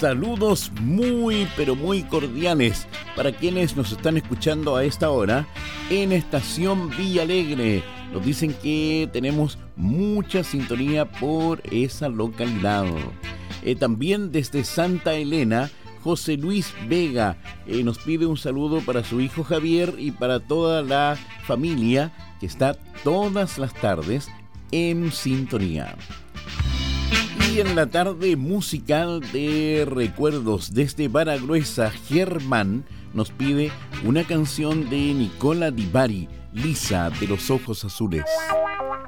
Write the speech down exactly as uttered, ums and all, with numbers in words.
Saludos muy pero muy cordiales para quienes nos están escuchando a esta hora en Estación Villa Alegre. Nos dicen que tenemos mucha sintonía por esa localidad. Eh, también desde Santa Elena, José Luis Vega eh, nos pide un saludo para su hijo Javier y para toda la familia que está todas las tardes en sintonía. Y en la tarde musical de recuerdos desde Baragruesa, Germán nos pide una canción de Nicola Di Bari, Lisa de los Ojos Azules.